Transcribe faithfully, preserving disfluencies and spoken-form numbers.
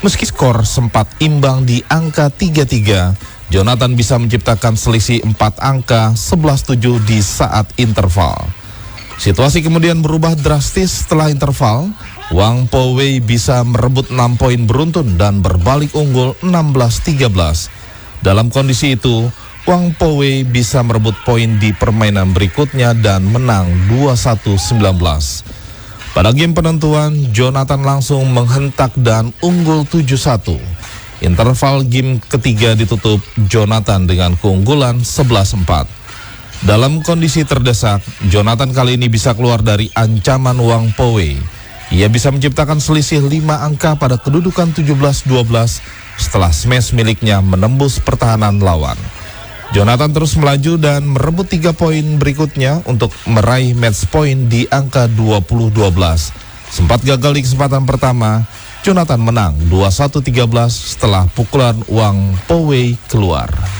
Meski skor sempat imbang di angka tiga tiga, Jonathan bisa menciptakan selisih empat angka sebelas tujuh di saat interval. Situasi kemudian berubah drastis setelah interval. Wang Po-wei bisa merebut enam poin beruntun dan berbalik unggul enam belas tiga belas. Dalam kondisi itu, Wang Po-wei bisa merebut poin di permainan berikutnya dan menang dua puluh satu sembilan belas. Pada game penentuan, Jonathan langsung menghentak dan unggul tujuh satu. Interval game ketiga ditutup Jonathan dengan keunggulan sebelas empat. Dalam kondisi terdesak, Jonathan kali ini bisa keluar dari ancaman Wang Po-wei. Ia bisa menciptakan selisih lima angka pada kedudukan tujuh belas dua belas setelah smash miliknya menembus pertahanan lawan. Jonathan terus melaju dan merebut tiga poin berikutnya untuk meraih match point di angka dua puluh dua belas. Sempat gagal di kesempatan pertama, Jonathan menang dua puluh satu tiga belas setelah pukulan Wang Po-wei keluar.